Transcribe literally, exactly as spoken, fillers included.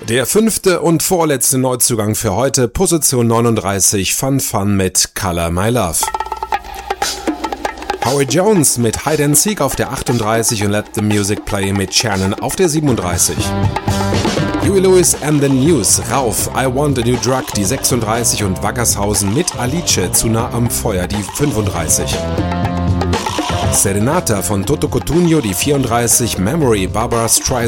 Der fünfte und vorletzte Neuzugang für heute, Position neununddreißig, Fun Fun mit Color My Love. Howie Jones mit Hide and Seek auf der achtunddreißig und Let the Music Play mit Shannon auf der siebenunddreißig. Huey Lewis and the News, Rauf, I Want a New Drug, die sechsunddreißig und Wackershausen mit Alice, zu nah am Feuer, die fünfunddreißig. Serenata von Toto Cutugno, die vierunddreißig, Memory, Barbara Streisand